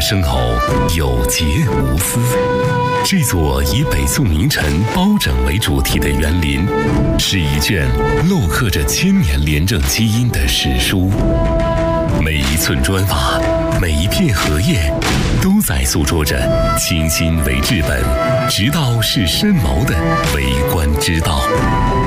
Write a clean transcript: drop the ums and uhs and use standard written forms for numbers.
深厚，有节无私。这座以北宋名臣包拯为主题的园林，是一卷镂刻着千年廉政基因的史书。每一寸砖瓦，每一片荷叶，都在诉说着清心为治本，直道是深谋的为官之道。